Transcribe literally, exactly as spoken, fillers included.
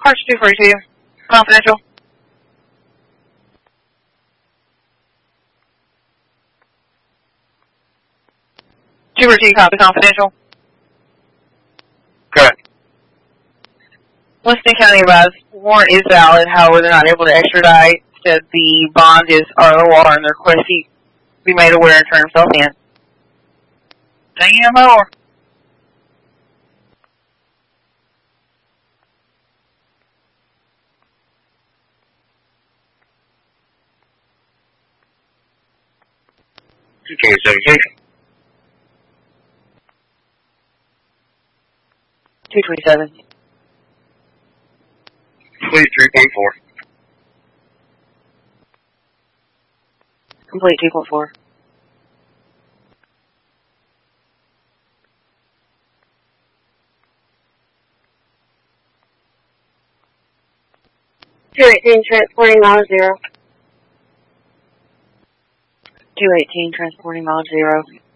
Arch two forty-two, confidential. two forty-two, copy, confidential. Correct. Winston County advised warrant is valid, however, they're not able to extradite. Said the bond is out of the water and the request he be made aware and turn himself in. Say no more. two twenty-seven, Chief. two twenty-seven. Complete three point four. Complete two point four. two eighteen, transporting mileage zero. two eighteen, transporting mileage zero.